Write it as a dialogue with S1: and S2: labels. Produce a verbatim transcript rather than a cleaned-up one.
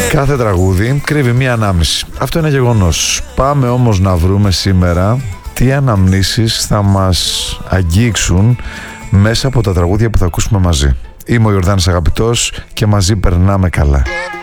S1: Κάθε τραγούδι κρύβει μία ανάμνηση. Αυτό είναι γεγονός. Πάμε όμως να βρούμε σήμερα τι αναμνήσεις θα μας αγγίξουν μέσα από τα τραγούδια που θα ακούσουμε μαζί. Είμαι ο Ιορδάνης Αγαπητός και μαζί περνάμε καλά.